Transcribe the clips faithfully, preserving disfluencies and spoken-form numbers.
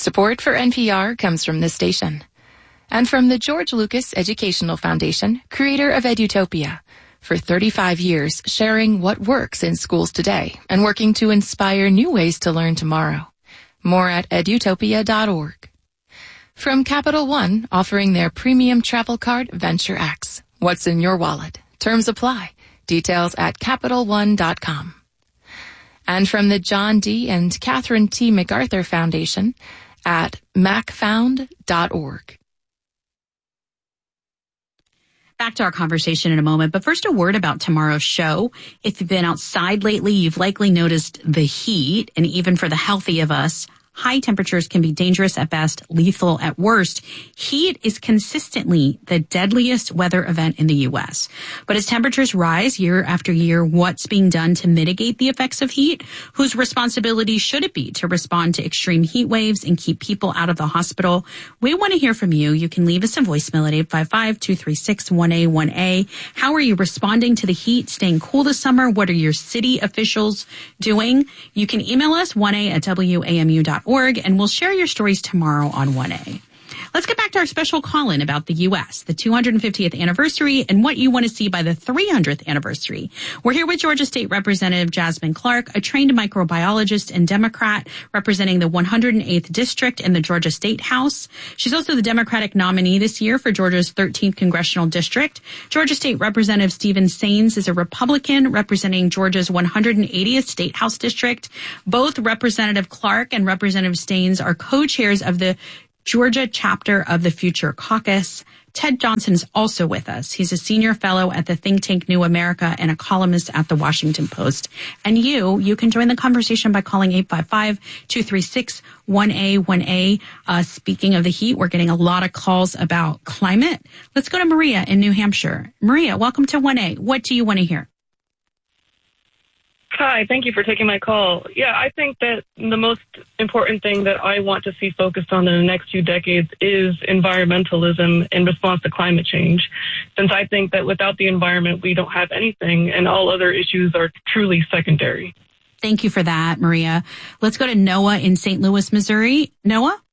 Support for N P R comes from this station and from the George Lucas Educational Foundation, creator of Edutopia, for thirty-five years sharing what works in schools today and working to inspire new ways to learn tomorrow. More at edutopia dot org. From Capital One, offering their premium travel card, Venture X. What's in your wallet? Terms apply. Details at capital one dot com. And from the John D. and Catherine T. MacArthur Foundation at mac found dot org. Back to our conversation in a moment, but first a word about tomorrow's show. If you've been outside lately, you've likely noticed the heat, and even for the healthy of us, high temperatures can be dangerous at best, lethal at worst. Heat is consistently the deadliest weather event in the U S. But as temperatures rise year after year, what's being done to mitigate the effects of heat? Whose responsibility should it be to respond to extreme heat waves and keep people out of the hospital? We want to hear from you. You can leave us a voicemail at eight five five, two three six, one A one A. How are you responding to the heat, staying cool this summer? What are your city officials doing? You can email us, one A at W A M U dot org, and we'll share your stories tomorrow on one A. Let's get back to our special call-in about the U S, the two hundred fiftieth anniversary, and what you want to see by the three hundredth anniversary. We're here with Georgia State Representative Jasmine Clark, a trained microbiologist and Democrat representing the one hundred eighth District in the Georgia State House. She's also the Democratic nominee this year for Georgia's thirteenth Congressional District. Georgia State Representative Stephen Saines is a Republican representing Georgia's one hundred eightieth State House District. Both Representative Clark and Representative Saines are co-chairs of the Georgia chapter of the Future Caucus. Ted Johnson is also with us. He's a senior fellow at the think tank New America and a columnist at the Washington Post. And you, you can join the conversation by calling eight five five, two three six, one A one A. Uh, speaking of the heat, we're getting a lot of calls about climate. Let's go to Maria in New Hampshire. Maria, welcome to one A. What do you want to hear? Hi, thank you for taking my call. Yeah, I think that the most important thing that I want to see focused on in the next few decades is environmentalism in response to climate change, since I think that without the environment, we don't have anything, and all other issues are truly secondary. Thank you for that, Maria. Let's go to Noah in Saint Louis, Missouri. Noah?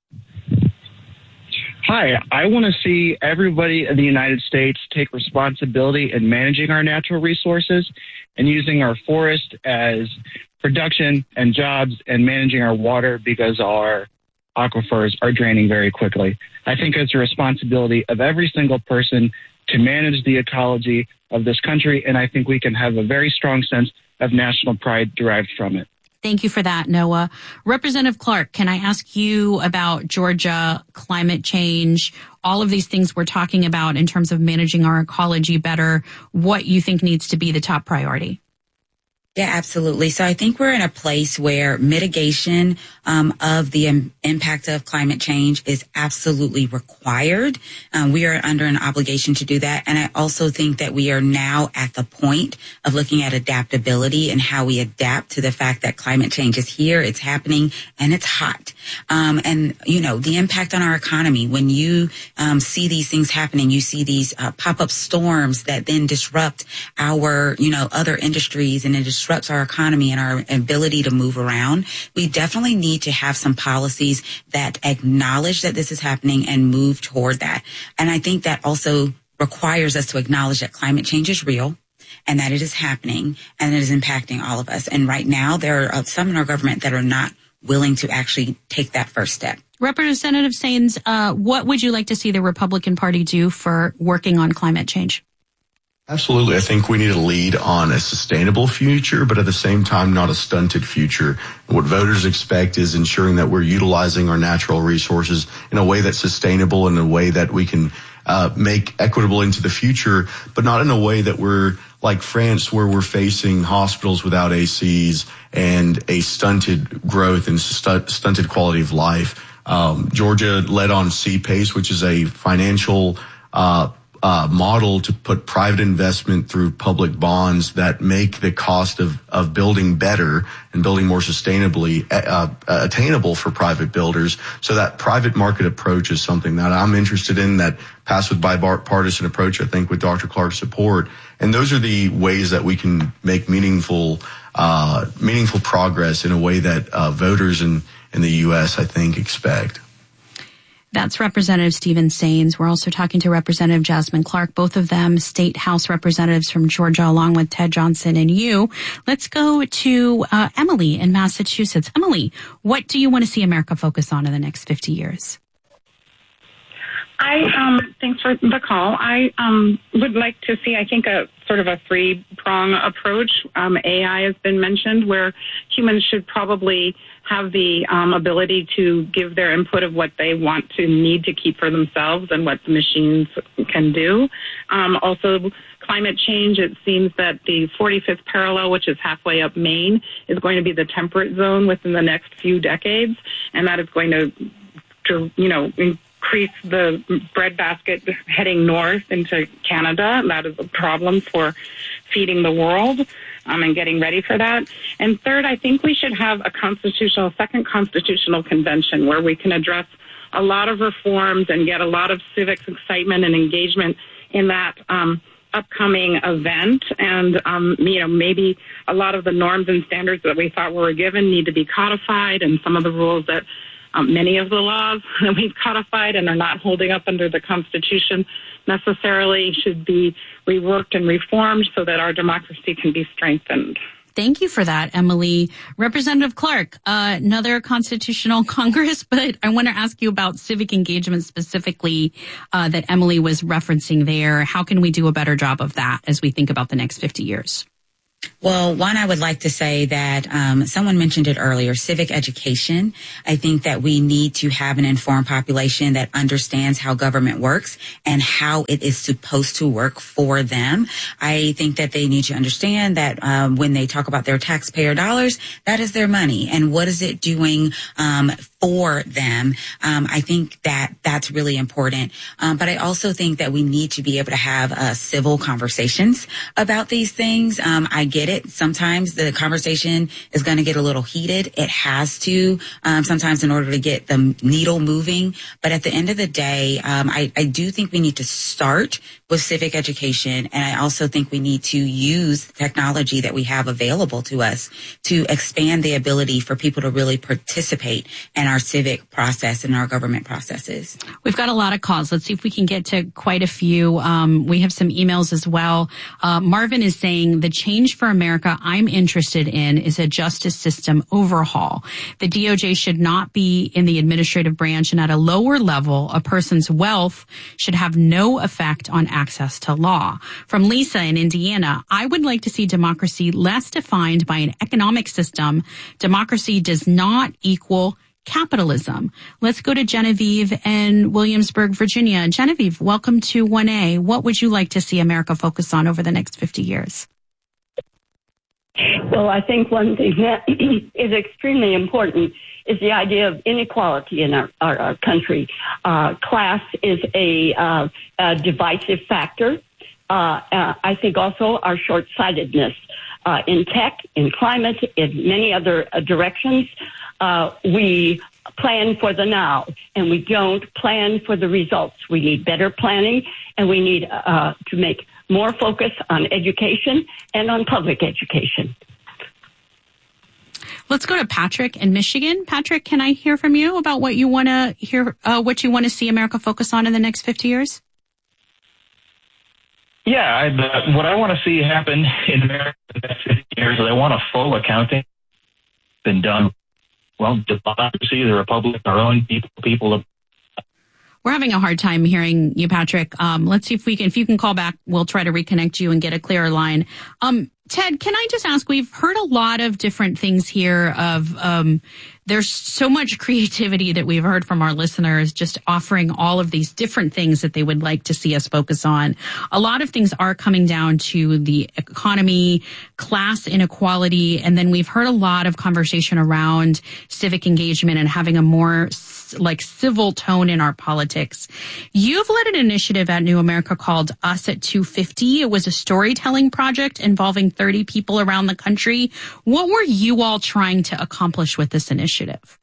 Hi, I want to see everybody in the United States take responsibility in managing our natural resources and using our forest as production and jobs and managing our water because our aquifers are draining very quickly. I think it's a responsibility of every single person to manage the ecology of this country, and I think we can have a very strong sense of national pride derived from it. Thank you for that, Noah. Representative Clark, can I ask you about Georgia, climate change, all of these things we're talking about in terms of managing our ecology better, what you think needs to be the top priority? Yeah, absolutely. So I think we're in a place where mitigation um, of the im- impact of climate change is absolutely required. Um, we are under an obligation to do that. And I also think that we are now at the point of looking at adaptability and how we adapt to the fact that climate change is here, it's happening, and it's hot. Um, and, you know, the impact on our economy, when you um, see these things happening, you see these uh, pop-up storms that then disrupt our, you know, other industries and industries disrupts our economy and our ability to move around. We definitely need to have some policies that acknowledge that this is happening and move toward that. And I think that also requires us to acknowledge that climate change is real and that it is happening and it is impacting all of us. And right now, there are some in our government that are not willing to actually take that first step. Representative Saines, uh, what would you like to see the Republican Party do for working on climate change? Absolutely. I think we need to lead on a sustainable future, but at the same time, not a stunted future. What voters expect is ensuring that we're utilizing our natural resources in a way that's sustainable, in a way that we can uh, make equitable into the future, but not in a way that we're like France, where we're facing hospitals without A Cs and a stunted growth and stu- stunted quality of life. Um, Georgia led on C PACE, which is a financial uh uh, model to put private investment through public bonds that make the cost of, of building better and building more sustainably uh, uh, attainable for private builders. So that private market approach is something that I'm interested in, that passed with bipartisan approach, I think, with Doctor Clark's support. And those are the ways that we can make meaningful uh meaningful progress in a way that uh voters in, in the U S, I think, expect. That's Representative Stephen Saines. We're also talking to Representative Jasmine Clark, both of them state House representatives from Georgia, along with Ted Johnson and you. Let's go to uh, Emily in Massachusetts. Emily, what do you want to see America focus on in the next fifty years? I, um, thanks for the call. I um, would like to see, I think, a sort of a three-prong approach. Um, A I has been mentioned, where humans should probably have the um, ability to give their input of what they want to need to keep for themselves and what the machines can do. Um, also, climate change, it seems that the forty-fifth parallel, which is halfway up Maine, is going to be the temperate zone within the next few decades, and that is going to, to you know, increase the breadbasket heading north into Canada. That is a problem for feeding the world um, and getting ready for that. And third, I think we should have a constitutional, second constitutional convention where we can address a lot of reforms and get a lot of civics excitement and engagement in that um, upcoming event. And, um, you know, maybe a lot of the norms and standards that we thought we were given need to be codified, and some of the rules that Um, many of the laws that we've codified and are not holding up under the Constitution necessarily should be reworked and reformed so that our democracy can be strengthened. Thank you for that, Emily. Representative Clark, uh, another constitutional Congress, but I want to ask you about civic engagement specifically uh, that Emily was referencing there. How can we do a better job of that as we think about the next fifty years? Well, one, I would like to say that um, someone mentioned it earlier, civic education. I think that we need to have an informed population that understands how government works and how it is supposed to work for them. I think that they need to understand that um, when they talk about their taxpayer dollars, that is their money. And what is it doing um, for them? Um, I think that that's really important. Um, but I also think that we need to be able to have uh, civil conversations about these things. Um, I get it. Sometimes the conversation is going to get a little heated. It has to, um, sometimes in order to get the needle moving. But at the end of the day, um, I, I do think we need to start with civic education. And I also think we need to use technology that we have available to us to expand the ability for people to really participate in our civic process and our government processes. We've got a lot of calls. Let's see if we can get to quite a few. Um, we have some emails as well. Uh, Marvin is saying the change for America I'm interested in is a justice system overhaul. The D O J should not be in the administrative branch, and at a lower level, a person's wealth should have no effect on access to law. From Lisa in Indiana, I would like to see democracy less defined by an economic system. Democracy does not equal capitalism. Let's go to Genevieve in Williamsburg, Virginia. Genevieve, welcome to one A. What would you like to see America focus on over the next fifty years? Well, I think one thing that is extremely important is the idea of inequality in our, our, our country. Uh, class is a, uh, a divisive factor. Uh, uh, I think also our short-sightedness uh, in tech, in climate, in many other uh, directions. Uh, we plan for the now, and we don't plan for the results. We need better planning, and we need uh, to make more focus on education and on public education. Let's go to Patrick in Michigan. Patrick, can I hear from you about what you want to hear, uh, what you want to see America focus on in the next fifty years? Yeah, I, uh, what I want to see happen in America in the next fifty years is I want a full accounting. Been done. Well, democracy, the republic, our own people, people. We're having a hard time hearing you, Patrick. Um, let's see if we can, if you can call back, we'll try to reconnect you and get a clearer line. Um, Ted, can I just ask, we've heard a lot of different things here of, um, there's so much creativity that we've heard from our listeners just offering all of these different things that they would like to see us focus on. A lot of things are coming down to the economy, class inequality, and then we've heard a lot of conversation around civic engagement and having a more like civil tone in our politics. You've led an initiative at New America called Us at two fifty. It was a storytelling project involving thirty people around the country. What were you all trying to accomplish with this initiative?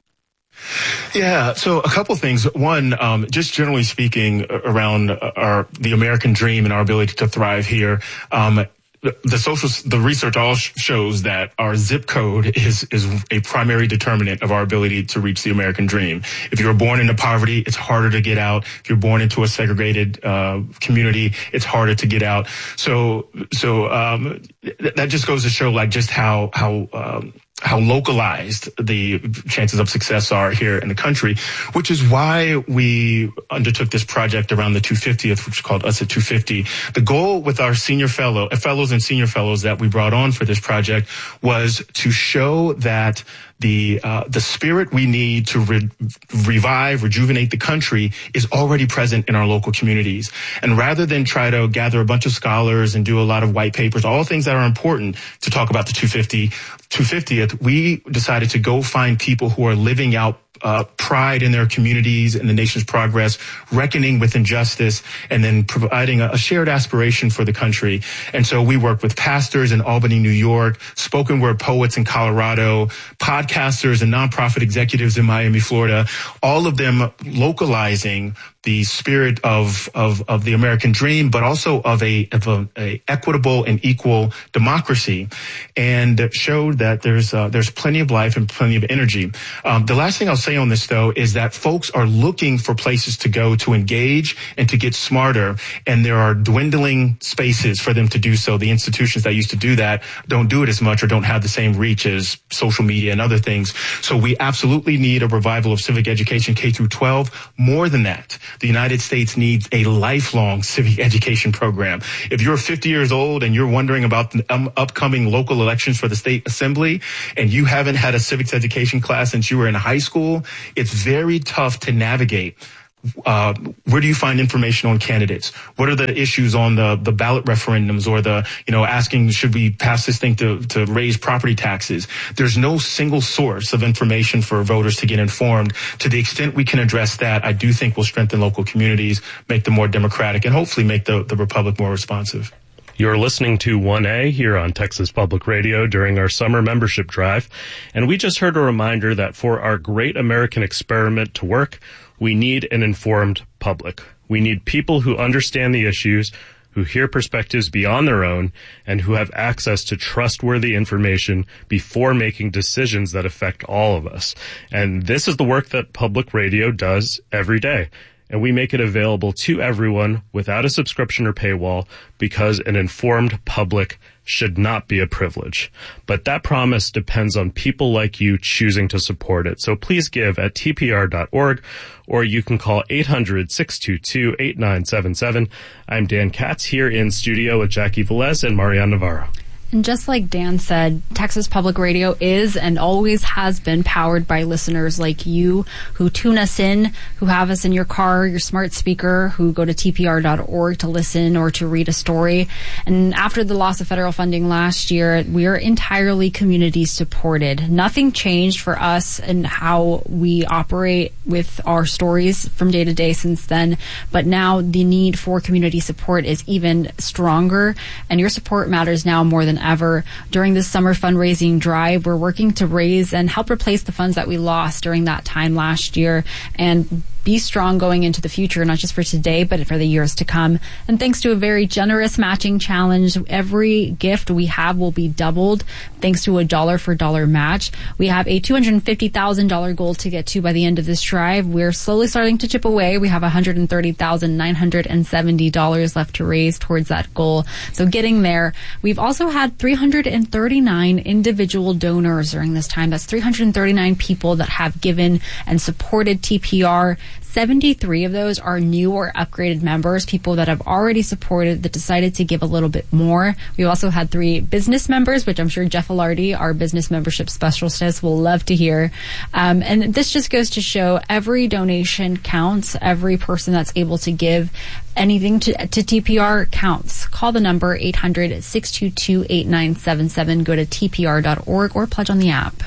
Yeah, so a couple things. One, um, just generally speaking around our the American dream and our ability to thrive here. Um, The, the social, the research all sh- shows that our zip code is, is a primary determinant of our ability to reach the American dream. If you were born into poverty, it's harder to get out. If you're born into a segregated, uh, community, it's harder to get out. So, so, um, th- that just goes to show like just how, how, um, how localized the chances of success are here in the country, which is why we undertook this project around the two fiftieth, which is called Us at two fifty. The goal with our senior fellow, fellows and senior fellows that we brought on for this project was to show that the uh, the spirit we need to re- revive, rejuvenate the country is already present in our local communities. And rather than try to gather a bunch of scholars and do a lot of white papers, all things that are important to talk about the two fiftieth, we decided to go find people who are living out Uh, pride in their communities and the nation's progress, reckoning with injustice, and then providing a, a shared aspiration for the country. And so we work with pastors in Albany, New York, spoken word poets in Colorado, podcasters and nonprofit executives in Miami, Florida, all of them localizing the spirit of, of, of the American dream, but also of a, of a, a equitable and equal democracy, and showed that there's, uh, there's plenty of life and plenty of energy. Um, the last thing I'll say on this, though, is that folks are looking for places to go to engage and to get smarter, and there are dwindling spaces for them to do so. The institutions that used to do that don't do it as much or don't have the same reach as social media and other things. So we absolutely need a revival of civic education K through twelve. More than that, the United States needs a lifelong civic education program. If you're fifty years old and you're wondering about the um, upcoming local elections for the state assembly and you haven't had a civics education class since you were in high school, it's very tough to navigate. Uh, where do you find information on candidates? What are the issues on the, the ballot referendums or the, you know, asking, should we pass this thing to, to raise property taxes? There's no single source of information for voters to get informed. To the extent we can address that, I do think we'll strengthen local communities, make them more democratic, and hopefully make the, the republic more responsive. You're listening to one A here on Texas Public Radio during our summer membership drive. And we just heard a reminder that for our great American experiment to work, we need an informed public. We need people who understand the issues, who hear perspectives beyond their own, and who have access to trustworthy information before making decisions that affect all of us. And this is the work that public radio does every day. And we make it available to everyone without a subscription or paywall because an informed public should not be a privilege. But that promise depends on people like you choosing to support it. So please give at T P R dot org, or you can call eight hundred, six two two, eight nine seven seven. I'm Dan Katz here in studio with Jackie Velez and Marianne Navarro. And just like Dan said, Texas Public Radio is and always has been powered by listeners like you who tune us in, who have us in your car, your smart speaker, who go to T P R dot org to listen or to read a story. And after the loss of federal funding last year, we are entirely community supported. Nothing changed for us in how we operate with our stories from day to day since then. But now the need for community support is even stronger, and your support matters now more than ever. During this summer fundraising drive, we're working to raise and help replace the funds that we lost during that time last year and be strong going into the future, not just for today, but for the years to come. And thanks to a very generous matching challenge, every gift we have will be doubled thanks to a dollar for dollar match. We have a two hundred fifty thousand dollars goal to get to by the end of this drive. We're slowly starting to chip away. We have one hundred thirty thousand nine hundred seventy dollars left to raise towards that goal. So getting there. We've also had three hundred thirty-nine individual donors during this time. That's three hundred thirty-nine people that have given and supported T P R. seventy-three of those are new or upgraded members, people that have already supported that decided to give a little bit more. We also had three business members, which I'm sure Jeff Alardi, our business membership specialist, will love to hear. Um, and this just goes to show every donation counts. Every person that's able to give anything to, to T P R counts. Call the number eight hundred, six two two, eight nine seven seven. Go to T P R dot org or pledge on the app.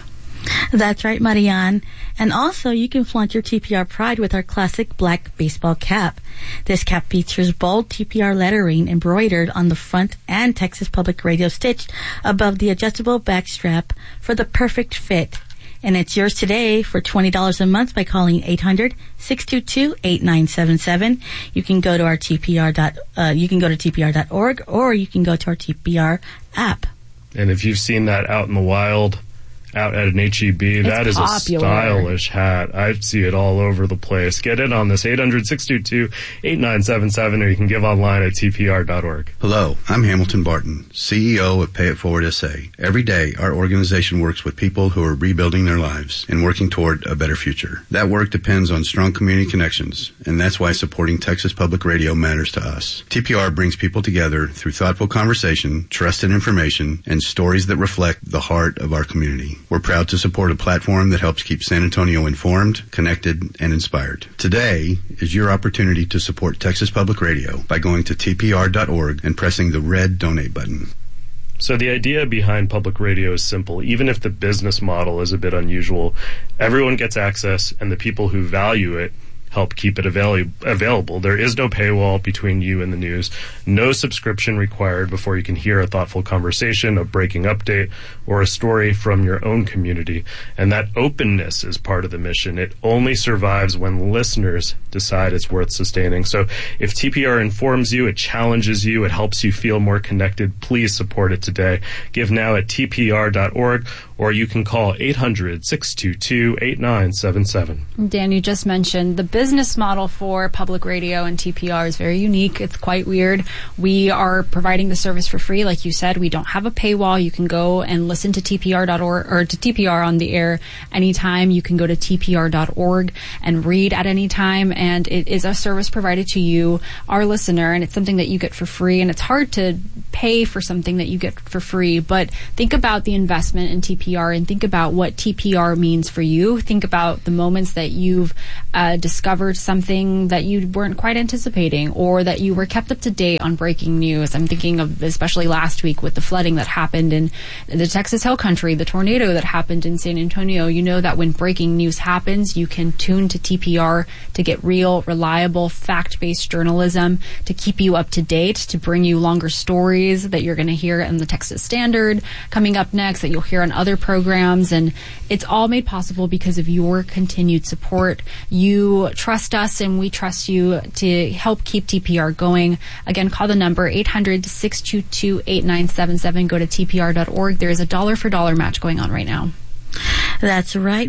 That's right, Marianne. And also, you can flaunt your T P R pride with our classic black baseball cap. This cap features bold T P R lettering embroidered on the front and Texas Public Radio stitched above the adjustable back strap for the perfect fit. And it's yours today for twenty dollars a month by calling eight hundred, six two two, eight nine seven seven. You can go to our T P R dot, uh, you can go to T P R dot org, or you can go to our T P R app. And if you've seen that out in the wild, out at an H E B, it's that is popular. A stylish hat. I see it all over the place. Get in on this, eight hundred, six two two, eight nine seven seven, or you can give online at T P R dot org. Hello, I'm Hamilton Barton, C E O of Pay It Forward S A. Every day, our organization works with people who are rebuilding their lives and working toward a better future. That work depends on strong community connections, and that's why supporting Texas Public Radio matters to us. T P R brings people together through thoughtful conversation, trusted information, and stories that reflect the heart of our community. We're proud to support a platform that helps keep San Antonio informed, connected, and inspired. Today is your opportunity to support Texas Public Radio by going to T P R dot org and pressing the red donate button. So the idea behind public radio is simple. Even if the business model is a bit unusual, everyone gets access, and the people who value it help keep it avail- available. There is no paywall between you and the news. No subscription required before you can hear a thoughtful conversation, a breaking update, or a story from your own community. And that openness is part of the mission. It only survives when listeners decide it's worth sustaining. So if T P R informs you, it challenges you, it helps you feel more connected, please support it today. Give now at T P R dot org, or you can call eight hundred, six two two, eight nine seven seven. Dan, you just mentioned the business model for public radio and T P R is very unique. It's quite weird. We are providing the service for free. Like you said, we don't have a paywall. You can go and listen to T P R dot org or to T P R on the air anytime. You can go to T P R dot org and read at any time. And it is a service provided to you, our listener, and it's something that you get for free. And it's hard to pay for something that you get for free. But think about the investment in T P R and think about what T P R means for you. Think about the moments that you've uh, discovered something that you weren't quite anticipating, or that you were kept up to date on breaking news. I'm thinking of especially last week with the flooding that happened in the Texas Hill Country, the tornado that happened in San Antonio. You know that when breaking news happens, you can tune to T P R to get real, reliable, fact-based journalism to keep you up to date, to bring you longer stories that you're going to hear in the Texas Standard coming up next, that you'll hear on other programs. And it's all made possible because of your continued support. You trust us and we trust you to help keep T P R going. Again, call the number eight hundred, six two two, eight nine seven seven. Go to T P R dot org. There is a dollar for dollar match going on right now. That's right.